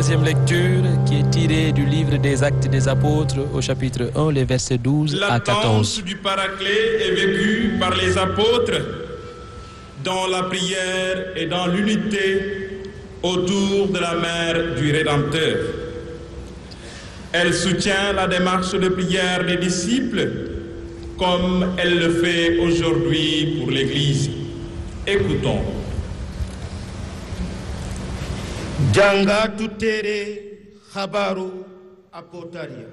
troisième lecture qui est tirée du livre des Actes des Apôtres au chapitre 1, les versets 12 à 14. L'attente du Paraclet est vécue par les apôtres dans la prière et dans l'unité autour de la mère du Rédempteur. Elle soutient la démarche de prière des disciples comme elle le fait aujourd'hui pour l'Église. Écoutons. Jangatu tere khabaru apotaria.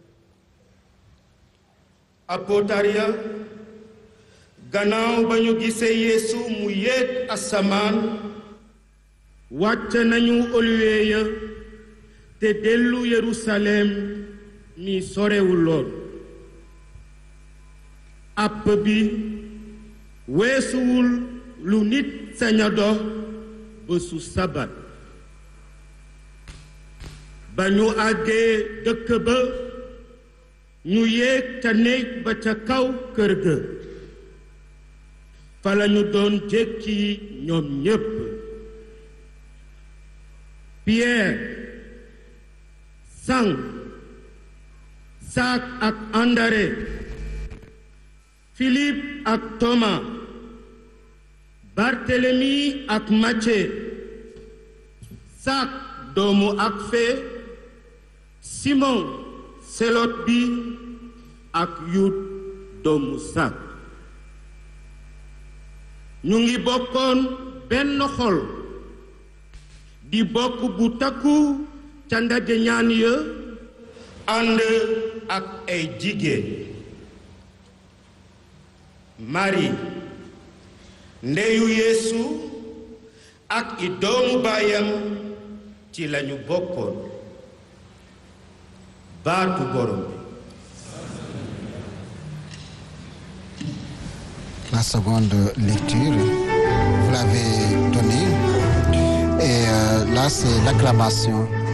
Apotaria gannaaw ba ñu gisee Yeesu mu yéeg asamaan wàcc nañu Oliwe ya te dellu Yerusalem mi sorewul lool. App bi weesuwul lu nit sañ a dox bésu sabat. ba ñu àggee dëkk ba ñu yéeg ca néeg ba ca kaw kër ga fa la ñu doon jékki ñoom ñépp. Pierre, Sang, Sak ak André, Philippe ak Thomas, Barthélemy ak Matthieu, Sak doomu Alphe, Simon Selot bi ak Yud doomu Sak. ñu ngi bokkoon benn xol di bokk bu takku ca ndaje ñaan ya ànd ak ay jigéen. Marie ndeyu Yeesu ak i doomu baayam ci lañu bokkoon. baatu borom bi. La seconde lecture, vous l'avez donnée, et là c'est l'acclamation